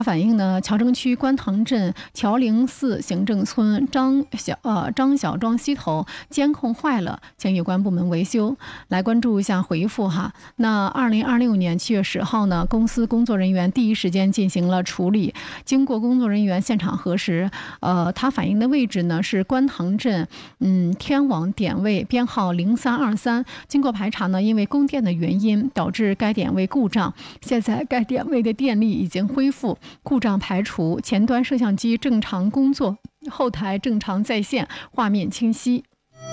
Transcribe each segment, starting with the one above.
反映呢，乔城区观塘镇乔陵寺行政村张小庄西头监控坏了，请有关部门维修。来关注一下回复哈。那2026年7月10号呢，公司工作人员第一时间进行了处理。经过工作人员现场核实，它反映的位置呢是观塘镇天网点位编号0323。经过排查呢，因为供电的原因导致该点位故障，现在该点位的电力已经恢复。故障排除，前端摄像机正常工作，后台正常在线，画面清晰。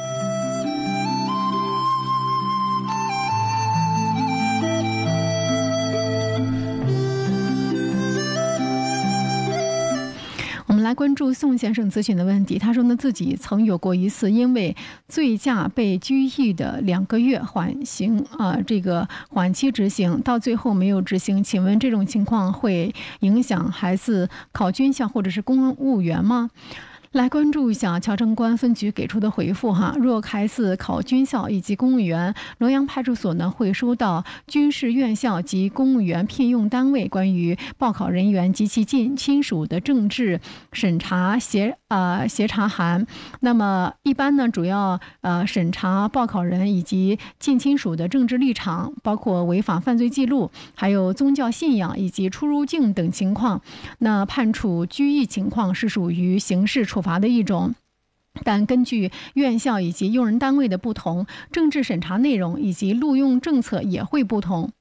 我们来关注宋先生咨询的问题。他说呢，自己曾有过一次因为醉驾被拘役的2个月缓期执行，到最后没有执行。请问这种情况会影响孩子考军校或者是公务员吗？来关注一下乔城关分局给出的回复哈。若孩子考军校以及公务员，龙阳派出所呢会收到军事院校及公务员聘用单位关于报考人员及其近亲属的政治审查协查函。那么一般呢，主要审查报考人以及近亲属的政治立场，包括违法犯罪记录，还有宗教信仰以及出入境等情况。那判处拘役情况是属于刑事处罚的一种，但根据院校以及用人单位的不同，政治审查内容以及录用政策也会不同。